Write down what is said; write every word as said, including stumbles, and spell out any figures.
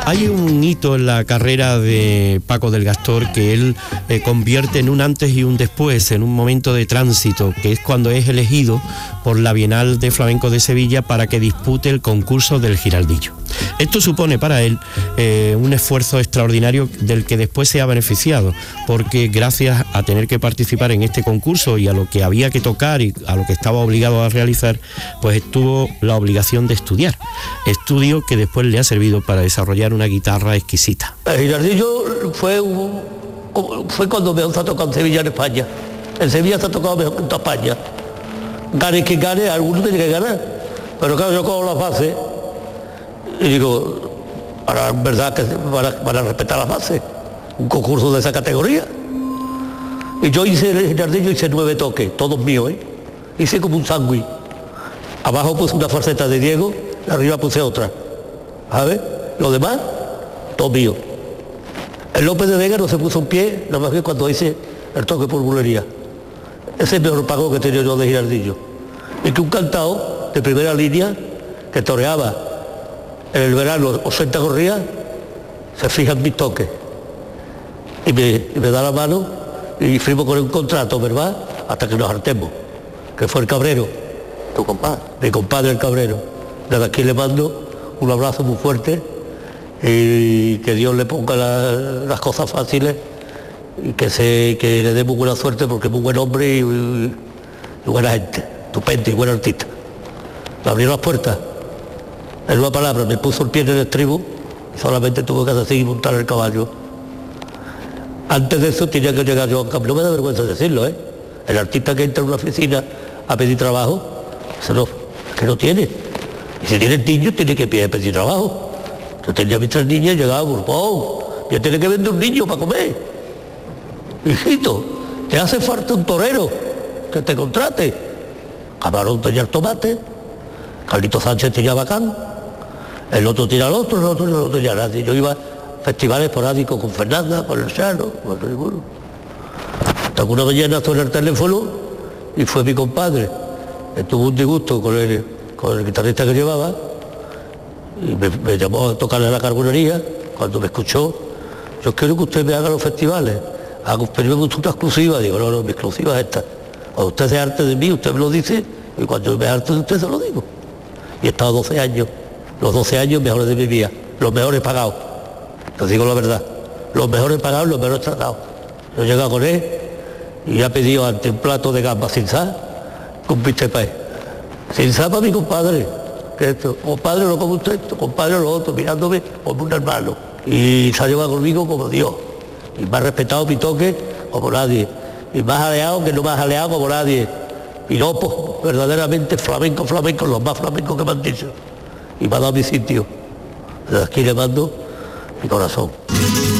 Hay un hito en la carrera de Paco del Gastor que él eh, convierte en un antes y un después, en un momento de tránsito, que es cuando es elegido por la Bienal de Flamenco de Sevilla para que dispute el concurso del Giraldillo. Esto supone para él eh, un esfuerzo extraordinario del que después se ha beneficiado, porque gracias a tener que participar en este concurso y a lo que había que tocar y a lo que estaba obligado a realizar, pues tuvo la obligación de estudiar, estudio que después le ha servido para desarrollar una guitarra exquisita. El Giraldillo fue, un, fue cuando me ha tocado en Sevilla, en España. En Sevilla se ha tocado mejor que en toda España. Gane que gane, alguno tiene que ganar. Pero claro, yo cojo las bases y digo, ahora en verdad que van a, van a respetar las bases. Un concurso de esa categoría. Y yo hice el Giraldillo, hice nueve toques, todos míos, ¿eh? Hice como un sándwich. Abajo puse una falseta de Diego, arriba puse otra. ¿Sabes? Lo demás, todo mío. El López de Vega no se puso en pie, nada más que cuando hice el toque por bulería. Ese es el mejor pago que he tenido yo de Giraldillo. Y que un cantao de primera línea, que toreaba en el verano ochenta corridas, se fija en mis toques. Y me, y me da la mano y firmo con un contrato, ¿verdad? Hasta que nos hartemos. Que fue el Cabrero. ¿Tu compadre? Mi compadre el Cabrero. Desde aquí le mando un abrazo muy fuerte y que Dios le ponga la, las cosas fáciles y que, se, que le dé muy buena suerte porque es muy buen hombre y, y, y buena gente, estupendo y buen artista. Me abrió las puertas, en una palabra, me puso el pie en el estribo y solamente tuve que hacer y montar el caballo. Antes de eso tenía que llegar yo a un cambio, no me da vergüenza decirlo, ¿eh? El artista que entra en una oficina a pedir trabajo, eso no, que no tiene. Y si tiene niños, tiene que pedir trabajo. Yo tenía mis tres niñas y llegaba Borbón. Yo tenía que vender un niño para comer. Hijito, te hace falta un torero que te contrate. Camarón tenía el tomate, Carlito Sánchez tenía Bacán, el otro tenía al otro, el otro no tenía nadie. Yo iba a festivales esporádicos con Fernanda, con el Chano, con el ninguno. Hasta que una mañana suena el teléfono y fue mi compadre. Tuvo un disgusto con el, con el guitarrista que llevaba y me, me llamó a tocarle a la carbonería. Cuando me escuchó, yo quiero que usted me haga los festivales, haga un periódico exclusiva. Digo, no, no, mi exclusiva es esta. Cuando usted se harte de mí, usted me lo dice, y cuando me harte de usted se lo digo. Y he estado doce años, los doce años mejores de mi vida, los mejores pagados. Les digo la verdad, los mejores pagados, los mejores tratados. Yo he llegado con él y ha pedido ante un plato de gambas sin sal, con bistec país. Sin sal para mi compadre. Que esto, compadre no como usted, compadre lo otro, mirándome como un hermano. Y se ha llevado conmigo como Dios. Y me ha respetado mi toque como nadie. Y más aleado que no más aleado como nadie. Y no, pues, verdaderamente flamenco, flamenco, los más flamencos que me han dicho. Y me ha dado mi sitio. Desde aquí le mando mi corazón.